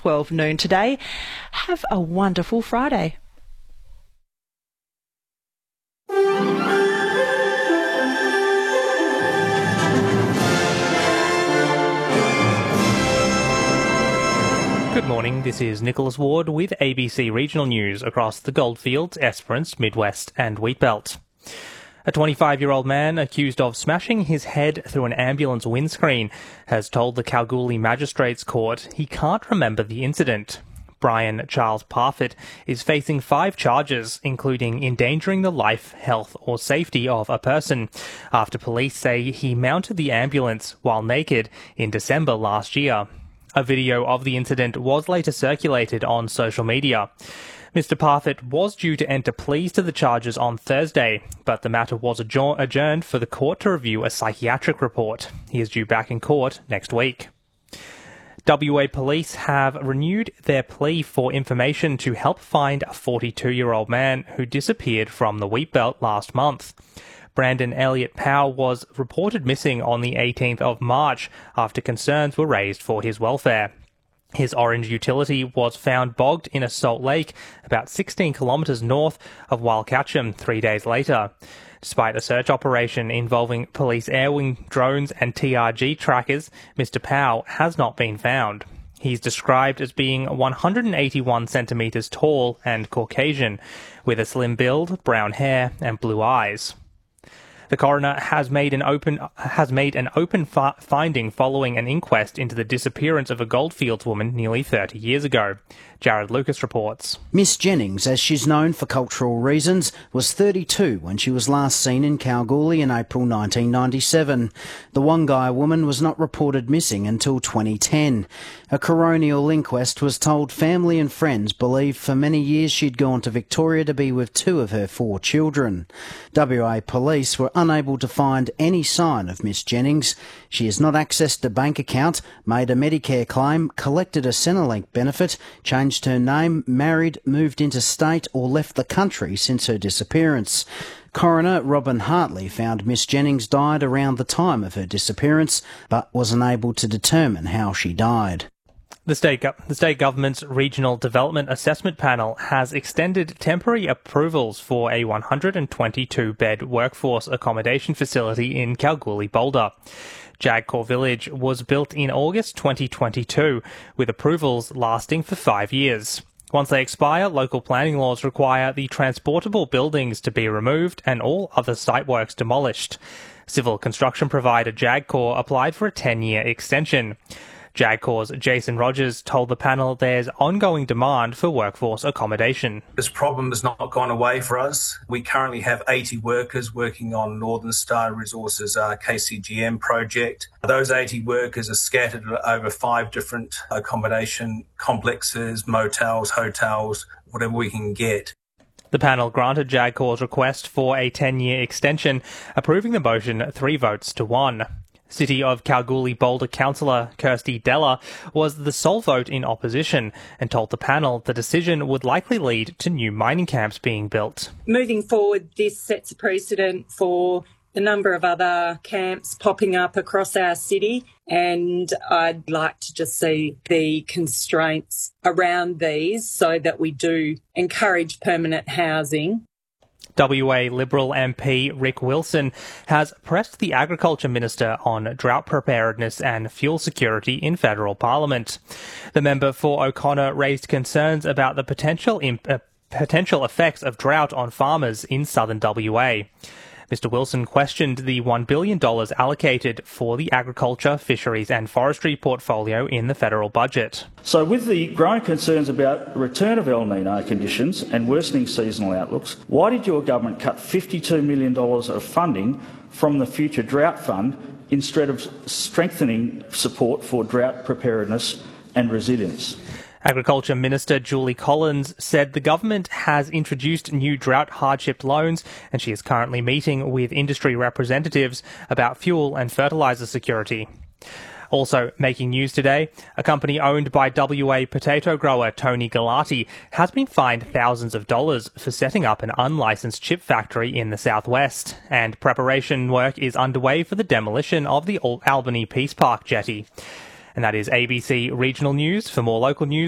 12 noon today. Have a wonderful Friday. Good morning, this is Nicholas Ward with ABC Regional News across the Goldfields, Esperance, Midwest and Wheatbelt. A 25-year-old man accused of smashing his head through an ambulance windscreen has told the Kalgoorlie Magistrates Court he can't remember the incident. Brian Charles Parfitt is facing 5 charges, including endangering the life, health or safety of a person, after police say he mounted the ambulance while naked in December last year. A video of the incident was later circulated on social media. Mr. Parfitt was due to enter pleas to the charges on Thursday, but the matter was adjourned for the court to review a psychiatric report. He is due back in court next week. WA Police have renewed their plea for information to help find a 42-year-old man who disappeared from the Wheatbelt last month. Brandon Elliott Powell was reported missing on the 18th of March after concerns were raised for his welfare. His orange utility was found bogged in a salt lake about 16 kilometres north of Walcatcham 3 days later. Despite a search operation involving police air-wing drones and TRG trackers, Mr. Powell has not been found. He's described as being 181 centimetres tall and Caucasian, with a slim build, brown hair and blue eyes. The coroner has made an open finding following an inquest into the disappearance of a Goldfields woman nearly 30 years ago. Jared Lucas reports. Miss Jennings, as she's known for cultural reasons, was 32 when she was last seen in Kalgoorlie in April 1997. The Wongai woman was not reported missing until 2010. A coronial inquest was told family and friends believed for many years she'd gone to Victoria to be with 2 of her 4 children. WA Police were unable to find any sign of Miss Jennings. She has not accessed a bank account, made a Medicare claim, collected a Centrelink benefit, changed her name, married, moved interstate or left the country since her disappearance. Coroner Robin Hartley found Miss Jennings died around the time of her disappearance, but was unable to determine how she died. The state government's Regional Development Assessment Panel has extended temporary approvals for a 122-bed workforce accommodation facility in Kalgoorlie-Boulder. Jagcor Village was built in August 2022, with approvals lasting for 5 years. Once they expire, local planning laws require the transportable buildings to be removed and all other site works demolished. Civil construction provider Jagcor applied for a 10-year extension. Jagcor's Jason Rogers told the panel there's ongoing demand for workforce accommodation. This problem has not gone away for us. We currently have 80 workers working on Northern Star Resources' KCGM project. Those 80 workers are scattered over 5 different accommodation complexes, motels, hotels, whatever we can get. The panel granted Jagcor's request for a 10-year extension, approving the motion 3 votes to 1. City of Kalgoorlie-Boulder councillor Kirsty Della was the sole vote in opposition and told the panel the decision would likely lead to new mining camps being built. Moving forward, this sets a precedent for a number of other camps popping up across our city, and I'd like to just see the constraints around these so that we do encourage permanent housing. WA Liberal MP Rick Wilson has pressed the Agriculture Minister on drought preparedness and fuel security in federal Parliament. The member for O'Connor raised concerns about the potential effects of drought on farmers in southern WA. Mr. Wilson questioned the $1 billion allocated for the agriculture, fisheries and forestry portfolio in the federal budget. So with the growing concerns about the return of El Niño conditions and worsening seasonal outlooks, why did your government cut $52 million of funding from the Future Drought Fund instead of strengthening support for drought preparedness and resilience? Agriculture Minister Julie Collins said the government has introduced new drought hardship loans and she is currently meeting with industry representatives about fuel and fertiliser security. Also making news today, a company owned by WA potato grower Tony Galati has been fined thousands of dollars for setting up an unlicensed chip factory in the southwest, and preparation work is underway for the demolition of the Albany Peace Park jetty. And that is ABC Regional News. For more local news,